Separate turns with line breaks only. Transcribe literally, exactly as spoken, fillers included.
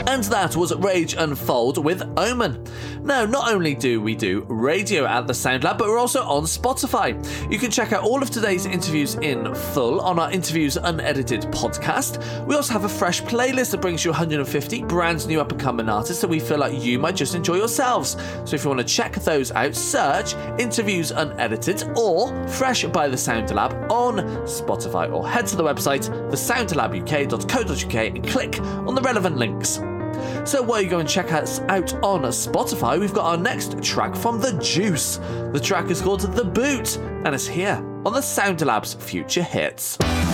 And that was Rage Unfold with Omen. Now, not only do we do radio at the Sound Lab, but we're also on Spotify. You can check out all of today's interviews in full on our Interviews Unedited podcast. We also have a fresh playlist that brings you one hundred fifty brand new up-and-coming artists that we feel like you might just enjoy yourselves. So if you want to check those out, search Interviews Unedited or Fresh by the Sound Lab on Spotify, or head to the website the sound lab u k dot co dot u k and click on the relevant links. So while you go and check us out on Spotify, we've got our next track from The Juice. The track is called The Boot, and it's here on the Sound Lab's Future Hits.